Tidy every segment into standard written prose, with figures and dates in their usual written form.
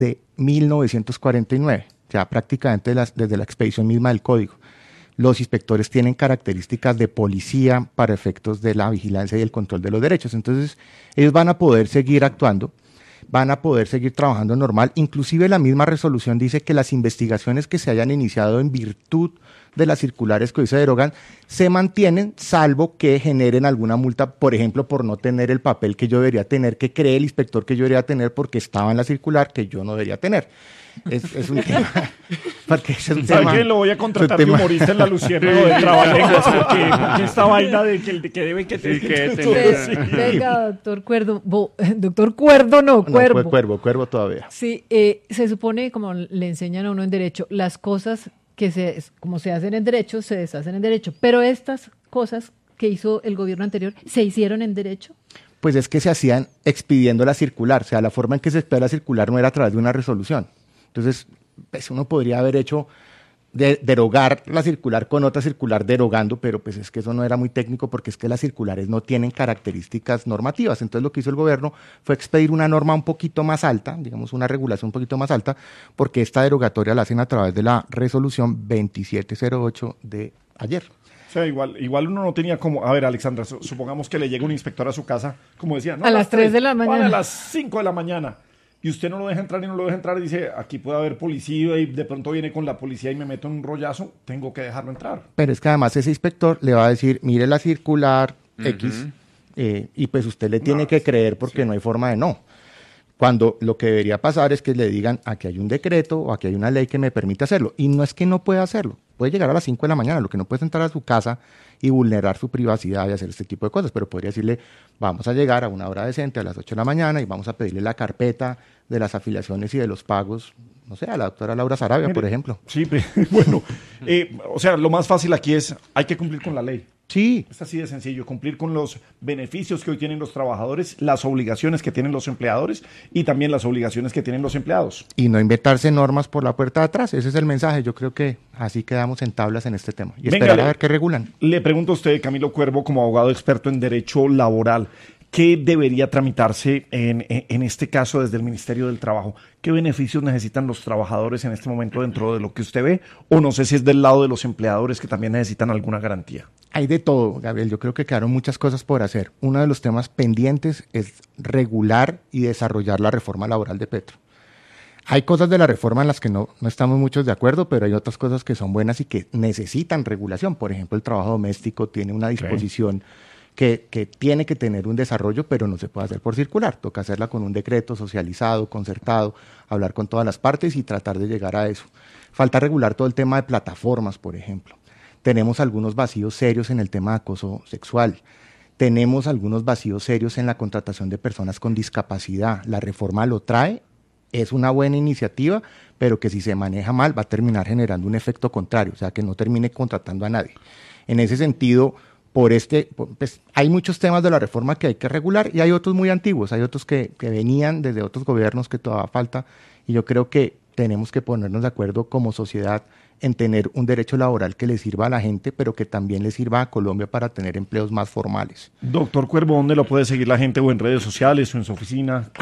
de 1949, ya prácticamente desde la expedición misma del código. Los inspectores tienen características de policía para efectos de la vigilancia y el control de los derechos. Entonces, ellos van a poder seguir actuando, van a poder seguir trabajando normal. Inclusive la misma resolución dice que las investigaciones que se hayan iniciado en virtud de las circulares que hoy se derogan se mantienen, salvo que generen alguna multa, por ejemplo, por no tener el papel que yo debería tener, que cree el inspector que yo debería tener porque estaba en la circular que yo no debería tener. Es un tema. Porque es un tema. Alguien lo voy a contratar de humorista en la Luciérnaga de Trabalenguas porque esta vaina de que debe que tener. Venga, doctor Cuerdo. Doctor Cuerdo, no, Cuervo. Cuervo todavía. Sí, se supone, como le enseñan a uno en derecho, las cosas como se hacen en derecho, se deshacen en derecho. Pero estas cosas que hizo el gobierno anterior, ¿se hicieron en derecho? Pues es que se hacían expidiendo la circular. O sea, la forma en que se expide la circular no era a través de una resolución. Entonces, pues uno podría haber hecho derogar la circular con otra circular derogando, pero pues es que eso no era muy técnico porque es que las circulares no tienen características normativas. Entonces lo que hizo el gobierno fue expedir una norma un poquito más alta, digamos una regulación un poquito más alta, porque esta derogatoria la hacen a través de la resolución 2708 de ayer. O sea, igual uno no tenía como... A ver, Alexandra, supongamos que le llega un inspector a su casa, como decía... No, a las 3 de la mañana. A las 5 de la mañana. Y usted no lo deja entrar y no lo deja entrar y dice, aquí puede haber policía y de pronto viene con la policía y me meto en un rollazo, tengo que dejarlo entrar. Pero es que además ese inspector le va a decir, mire la circular X, y pues usted le tiene que creer porque no hay forma de no. Cuando lo que debería pasar es que le digan, aquí hay un decreto o aquí hay una ley que me permite hacerlo. Y no es que no pueda hacerlo, puede llegar a las 5 de la mañana, lo que no puede es entrar a su casa y vulnerar su privacidad y hacer este tipo de cosas, pero podría decirle, vamos a llegar a una hora decente a las 8 de la mañana y vamos a pedirle la carpeta de las afiliaciones y de los pagos, no sé, a la doctora Laura Sarabia, por ejemplo. Sí, bueno, o sea, lo más fácil aquí es, hay que cumplir con la ley. Sí. Es así de sencillo, cumplir con los beneficios que hoy tienen los trabajadores, las obligaciones que tienen los empleadores y también las obligaciones que tienen los empleados. Y no inventarse normas por la puerta de atrás, ese es el mensaje. Yo creo que así quedamos en tablas en este tema. Y esperar a ver qué regulan. Le pregunto a usted, Camilo Cuervo, como abogado experto en derecho laboral, ¿qué debería tramitarse en este caso desde el Ministerio del Trabajo? ¿Qué beneficios necesitan los trabajadores en este momento dentro de lo que usted ve? O no sé si es del lado de los empleadores que también necesitan alguna garantía. Hay de todo, Gabriel. Yo creo que quedaron muchas cosas por hacer. Uno de los temas pendientes es regular y desarrollar la reforma laboral de Petro. Hay cosas de la reforma en las que no estamos muchos de acuerdo, pero hay otras cosas que son buenas y que necesitan regulación. Por ejemplo, el trabajo doméstico tiene una disposición que tiene que tener un desarrollo, pero no se puede hacer por circular. Toca hacerla con un decreto socializado, concertado, hablar con todas las partes y tratar de llegar a eso. Falta regular todo el tema de plataformas, por ejemplo. Tenemos algunos vacíos serios en el tema de acoso sexual. Tenemos algunos vacíos serios en la contratación de personas con discapacidad. La reforma lo trae, es una buena iniciativa, pero que si se maneja mal va a terminar generando un efecto contrario, o sea, que no termine contratando a nadie. En ese sentido, pues, hay muchos temas de la reforma que hay que regular y hay otros muy antiguos, hay otros que venían desde otros gobiernos que todavía falta, y yo creo que tenemos que ponernos de acuerdo como sociedad en tener un derecho laboral que le sirva a la gente, pero que también le sirva a Colombia para tener empleos más formales. Doctor Cuervo, ¿dónde lo puede seguir la gente o en redes sociales o en su oficina?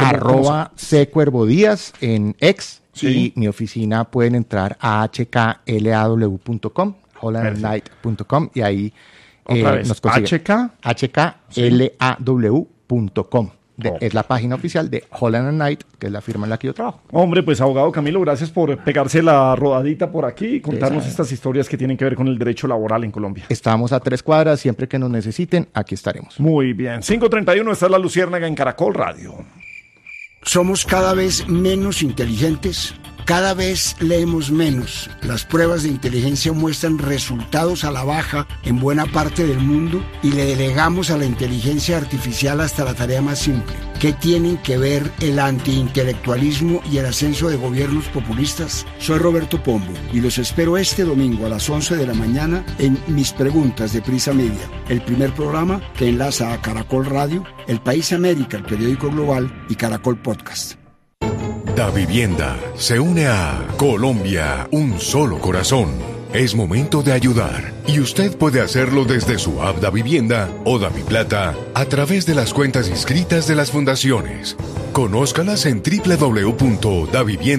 @ccuervodías en X, sí. Y mi oficina pueden entrar a hklaw.com, hollandandnight.com, y ahí nos consiguen. hklaw.com. Es la página oficial de Holland & Knight, que es la firma en la que yo trabajo. Hombre, pues abogado Camilo, gracias por pegarse la rodadita por aquí y contarnos estas historias que tienen que ver con el derecho laboral en Colombia. Estamos a 3 cuadras, siempre que nos necesiten, aquí estaremos. Muy bien, 5:31, esta es La Luciérnaga en Caracol Radio. Somos cada vez menos inteligentes, cada vez leemos menos. Las pruebas de inteligencia muestran resultados a la baja en buena parte del mundo y le delegamos a la inteligencia artificial hasta la tarea más simple. ¿Qué tienen que ver el antiintelectualismo y el ascenso de gobiernos populistas? Soy Roberto Pombo y los espero este domingo a las 11 de la mañana en Mis Preguntas de Prisa Media, el primer programa que enlaza a Caracol Radio, El País América, el periódico global, y Caracol Podcast. Da Vivienda se une a Colombia, un solo corazón. Es momento de ayudar y usted puede hacerlo desde su app Davivienda o Daviplata a través de las cuentas inscritas de las fundaciones. Conózcalas en www.davivienda.com.